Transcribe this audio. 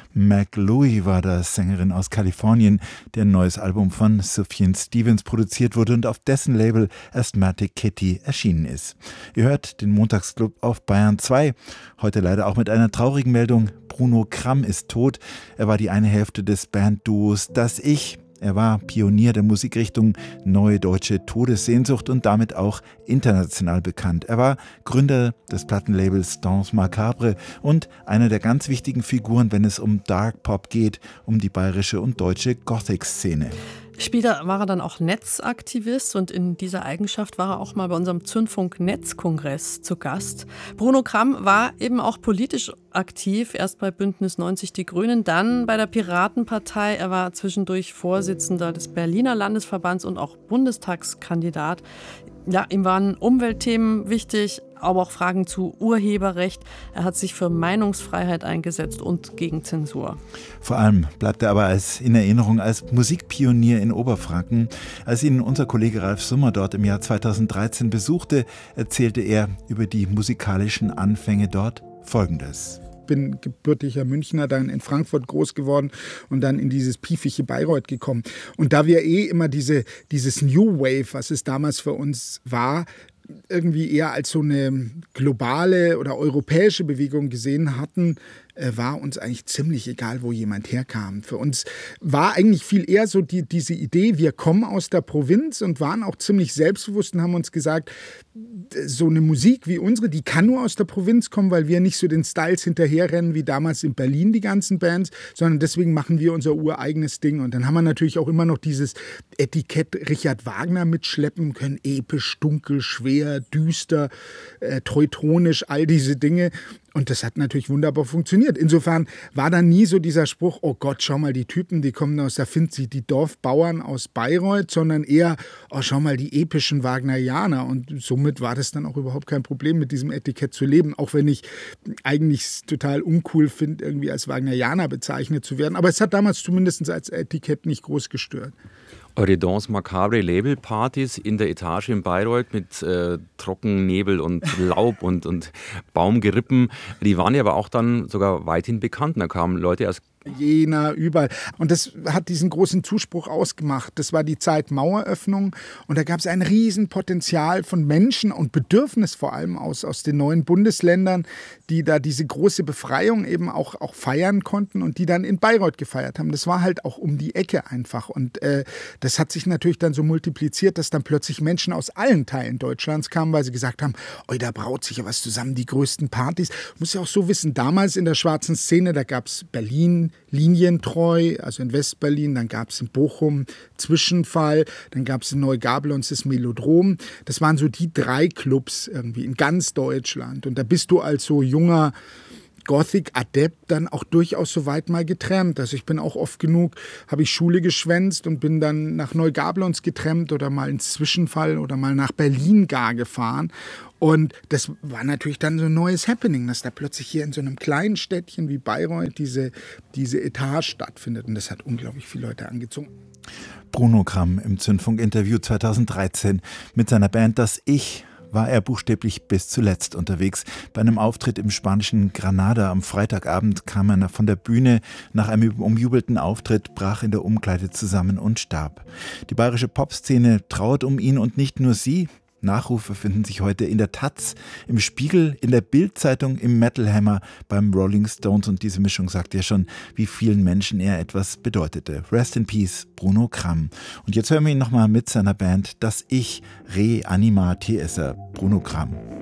Meg Louie war das, Sängerin aus Kalifornien, deren neues Album von Sufjan Stevens produziert wurde und auf dessen Label Asthmatic Kitty erschienen ist. Ihr hört den Montagsclub auf Bayern 2. Heute leider auch mit einer traurigen Meldung. Bruno Kramm ist tot. Er war die eine Hälfte des Bandduos Das Ich. Er war Pionier der Musikrichtung Neue Deutsche Todessehnsucht und damit auch international bekannt. Er war Gründer des Plattenlabels Danse Macabre und einer der ganz wichtigen Figuren, wenn es um Dark Pop geht, um die bayerische und deutsche Gothic-Szene. Später war er dann auch Netzaktivist und in dieser Eigenschaft war er auch mal bei unserem Zündfunk-Netzkongress zu Gast. Bruno Kramm war eben auch politisch aktiv, erst bei Bündnis 90 Die Grünen, dann bei der Piratenpartei. Er war zwischendurch Vorsitzender des Berliner Landesverbands und auch Bundestagskandidat. Ja, ihm waren Umweltthemen wichtig, aber auch Fragen zu Urheberrecht. Er hat sich für Meinungsfreiheit eingesetzt und gegen Zensur. Vor allem bleibt er aber in Erinnerung als Musikpionier in Oberfranken. Als ihn unser Kollege Ralf Summer dort im Jahr 2013 besuchte, erzählte er über die musikalischen Anfänge dort Folgendes. Ich bin gebürtiger Münchner, dann in Frankfurt groß geworden und dann in dieses piefige Bayreuth gekommen. Und da wir immer dieses New Wave, was es damals für uns war, irgendwie eher als so eine globale oder europäische Bewegung gesehen hatten, war uns eigentlich ziemlich egal, wo jemand herkam. Für uns war eigentlich viel eher so diese Idee, wir kommen aus der Provinz und waren auch ziemlich selbstbewusst und haben uns gesagt, so eine Musik wie unsere, die kann nur aus der Provinz kommen, weil wir nicht so den Styles hinterherrennen wie damals in Berlin die ganzen Bands, sondern deswegen machen wir unser ureigenes Ding. Und dann haben wir natürlich auch immer noch dieses Etikett Richard Wagner mitschleppen können, episch, dunkel, schwer, düster, teutonisch, all diese Dinge. Und das hat natürlich wunderbar funktioniert. Insofern war da nie so dieser Spruch, oh Gott, schau mal, die Typen, die kommen aus, da finden sie die Dorfbauern aus Bayreuth, sondern eher, oh, schau mal, die epischen Wagnerianer. Und somit war das dann auch überhaupt kein Problem, mit diesem Etikett zu leben. Auch wenn ich eigentlich total uncool finde, irgendwie als Wagnerianer bezeichnet zu werden. Aber es hat damals zumindest als Etikett nicht groß gestört. Eure Danse Macabre Labelpartys in der Etage in Bayreuth mit Trockennebel und Laub und Baumgerippen, die waren ja aber auch dann sogar weithin bekannt. Da kamen Leute aus Jena, überall. Und das hat diesen großen Zuspruch ausgemacht. Das war die Zeit Maueröffnung und da gab es ein Riesenpotenzial von Menschen und Bedürfnis vor allem aus den neuen Bundesländern, die da diese große Befreiung eben auch feiern konnten und die dann in Bayreuth gefeiert haben. Das war halt auch um die Ecke einfach und das hat sich natürlich dann so multipliziert, dass dann plötzlich Menschen aus allen Teilen Deutschlands kamen, weil sie gesagt haben, oh, da braut sich ja was zusammen, die größten Partys. Muss ja auch so wissen, damals in der schwarzen Szene, da gab es Berlin, Linientreu, also in Westberlin, dann gab es in Bochum Zwischenfall, dann gab es in Neugabelons das Melodrom. Das waren so die 3 Clubs irgendwie in ganz Deutschland. Und da bist du als so junger Gothic-Adept dann auch durchaus so weit mal getrennt. Also ich bin auch oft genug, habe ich Schule geschwänzt und bin dann nach Neugabelons getrennt oder mal ins Zwischenfall oder mal nach Berlin gar gefahren. Und das war natürlich dann so ein neues Happening, dass da plötzlich hier in so einem kleinen Städtchen wie Bayreuth diese Etage stattfindet. Und das hat unglaublich viele Leute angezogen. Bruno Kramm im Zündfunk-Interview 2013 mit seiner Band Das Ich war er buchstäblich bis zuletzt unterwegs. Bei einem Auftritt im spanischen Granada am Freitagabend kam er von der Bühne. Nach einem umjubelten Auftritt brach in der Umkleide zusammen und starb. Die bayerische Popszene trauert um ihn und nicht nur sie. Nachrufe finden sich heute in der Taz, im Spiegel, in der Bild-Zeitung, im Metal Hammer, beim Rolling Stones und diese Mischung sagt ja schon, wie vielen Menschen er etwas bedeutete. Rest in Peace, Bruno Kramm. Und jetzt hören wir ihn nochmal mit seiner Band Das Ich, Re Anima TSR, Bruno Kramm.